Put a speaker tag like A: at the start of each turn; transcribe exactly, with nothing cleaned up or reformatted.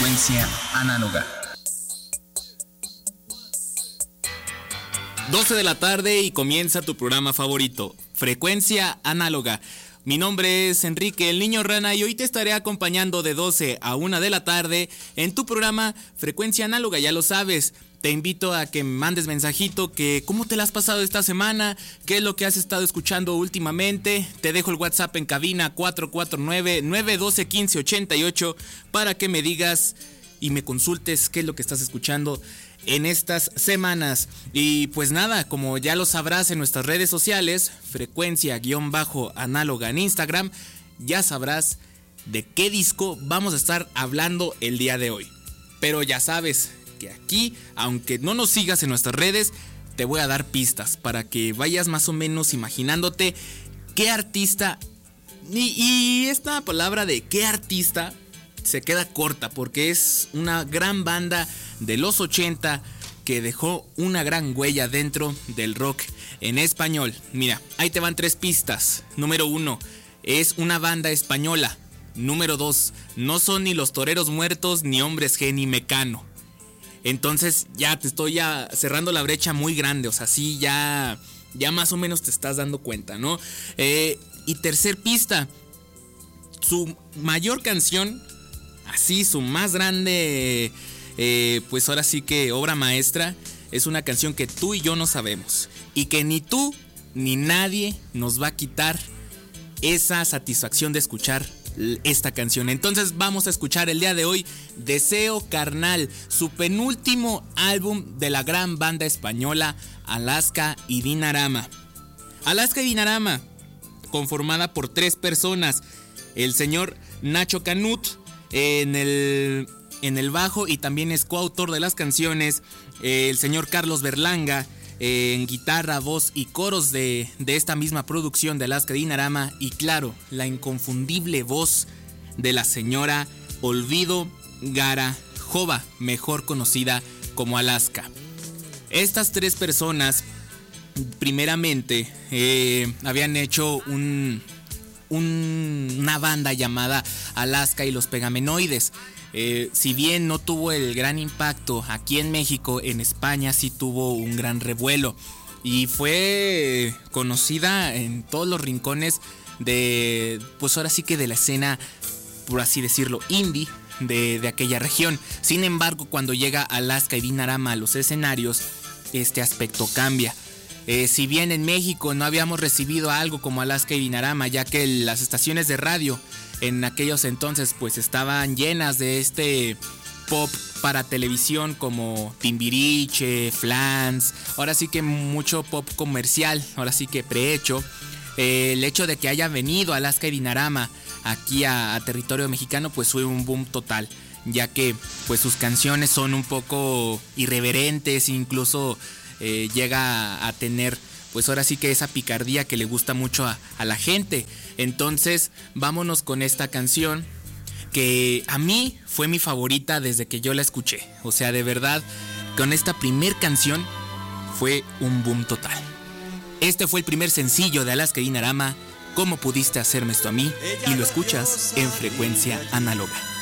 A: Frecuencia Análoga.
B: doce de la tarde y comienza tu programa favorito, Frecuencia Análoga. Mi nombre es Enrique el Niño Rana y hoy te estaré acompañando de doce a una de la tarde en tu programa Frecuencia Análoga, ya lo sabes. Te invito a que me mandes mensajito que cómo te la has pasado esta semana, qué es lo que has estado escuchando últimamente. Te dejo el WhatsApp en cabina cuatro cuatro nueve, nueve uno dos, uno cinco ocho ocho para que me digas y me consultes qué es lo que estás escuchando en estas semanas. Y pues nada, como ya lo sabrás en nuestras redes sociales, frecuencia-análoga en Instagram, ya sabrás de qué disco vamos a estar hablando el día de hoy. Pero ya sabes que aquí, aunque no nos sigas en nuestras redes, te voy a dar pistas para que vayas más o menos imaginándote qué artista, y, y esta palabra de qué artista se queda corta porque es una gran banda de los ochenta que dejó una gran huella dentro del rock en español. Mira, ahí te van tres pistas. Número uno, es una banda española. Número dos, no son ni Los Toreros Muertos, ni Hombres G, ni Mecano. Entonces ya te estoy ya cerrando la brecha muy grande, o sea, sí, ya, ya más o menos te estás dando cuenta, ¿no? Eh, y tercer pista, su mayor canción, así, su más grande, eh, pues ahora sí que obra maestra, es una canción que tú y yo no sabemos. Y que ni tú ni nadie nos va a quitar esa satisfacción de escuchar esta canción. Entonces vamos a escuchar el día de hoy Deseo Carnal, su penúltimo álbum de la gran banda española Alaska y Dinarama. Alaska y Dinarama, conformada por tres personas: el señor Nacho Canut en el, en el bajo y también es coautor de las canciones, el señor Carlos Berlanga en guitarra, voz y coros de, de esta misma producción de Alaska y Dinarama, y claro, la inconfundible voz de la señora Olvido Garajova, mejor conocida como Alaska. Estas tres personas primeramente eh, habían hecho un, un, una banda llamada Alaska y los Pegamenoides. Eh, si bien no tuvo el gran impacto aquí en México, en España sí tuvo un gran revuelo y fue conocida en todos los rincones de, pues ahora sí que de la escena, por así decirlo, indie de, de aquella región. Sin embargo, cuando llega Alaska y Dinarama a los escenarios, este aspecto cambia. Eh, si bien en México no habíamos recibido algo como Alaska y Dinarama, ya que las estaciones de radio en aquellos entonces pues estaban llenas de este pop para televisión como Timbiriche, Flans, ahora sí que mucho pop comercial, ahora sí que prehecho. Eh, el hecho de que haya venido Alaska y Dinarama aquí a, a territorio mexicano pues fue un boom total, ya que pues sus canciones son un poco irreverentes, incluso eh, llega a tener pues ahora sí que esa picardía que le gusta mucho a, a la gente. Entonces vámonos con esta canción que a mí fue mi favorita desde que yo la escuché. O sea, de verdad, con esta primer canción fue un boom total. Este fue el primer sencillo de Alaska y Dinarama, ¿Cómo pudiste hacerme esto a mí? Y lo escuchas en Frecuencia Análoga.